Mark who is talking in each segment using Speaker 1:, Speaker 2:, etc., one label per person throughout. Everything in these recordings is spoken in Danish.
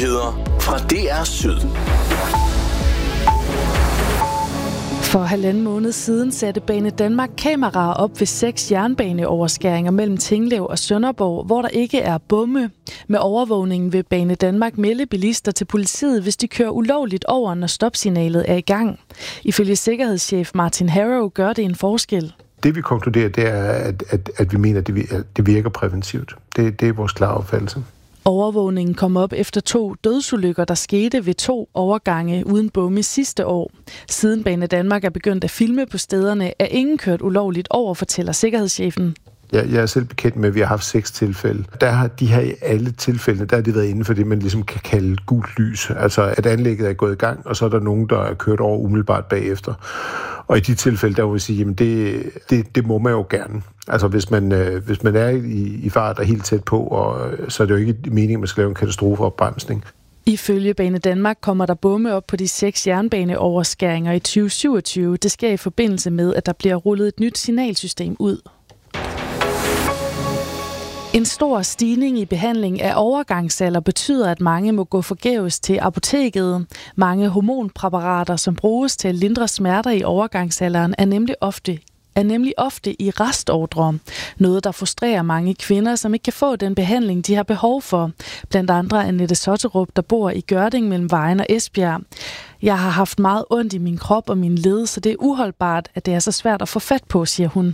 Speaker 1: Nyheder fra DR Syd.
Speaker 2: For 1,5 måned siden satte Banedanmark kameraer op ved 6 jernbaneoverskæringer mellem Tinglev og Sønderborg, hvor der ikke er bomme. Med overvågningen vil Banedanmark melde bilister til politiet, hvis de kører ulovligt over, når stopsignalet er i gang. Ifølge sikkerhedschef Martin Harrow gør det en forskel.
Speaker 3: Det vi konkluderer, det er, at vi mener, at det virker præventivt. Det er vores klare opfattelse.
Speaker 2: Overvågningen kom op efter 2 dødsulykker, der skete ved 2 overgange uden bomme sidste år. Siden Banedanmark er begyndt at filme på stederne, er ingen kørt ulovligt over, fortæller sikkerhedschefen.
Speaker 3: Jeg er selv bekendt med, at vi har haft 6 tilfælde. Der har de her i alle tilfældene, der har det været inden for det, man ligesom kan kalde gult lys. Altså, at anlægget er gået i gang, og så er der nogen, der er kørt over umiddelbart bagefter. Og i de tilfælde, der vil jeg sige, jamen det må man jo gerne. Altså, hvis man er i fart og helt tæt på, og så er det jo ikke meningen, at man skal lave en katastrofeopbremsning.
Speaker 2: Ifølge Banedanmark kommer der bomme op på de 6 jernbaneoverskæringer i 2027. Det sker i forbindelse med, at der bliver rullet et nyt signalsystem ud. En stor stigning i behandling af overgangsalder betyder, at mange må gå forgæves til apoteket. Mange hormonpræparater, som bruges til at lindre smerter i overgangsalderen, er nemlig ofte i restordre. Noget, der frustrerer mange kvinder, som ikke kan få den behandling, de har behov for. Blandt andre Annette Sotterup, der bor i Gørding mellem Vejen og Esbjerg. Jeg har haft meget ondt i min krop og min led, så det er uholdbart, at det er så svært at få fat på, siger hun.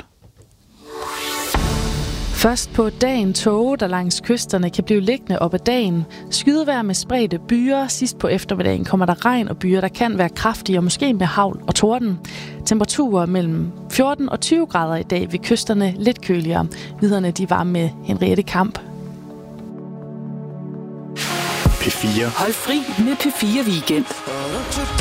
Speaker 2: Først på dagen tåge, der langs kysterne kan blive liggende op ad dagen. Skydevejr med spredte byer. Sidst på eftermiddagen kommer der regn og byer, der kan være kraftige og måske med hagl og torden. Temperaturer mellem 14 og 20 grader i dag ved kysterne lidt køligere. Viderne de var med Henriette Kamp.
Speaker 1: P4.
Speaker 4: Hold fri med P4 Weekend.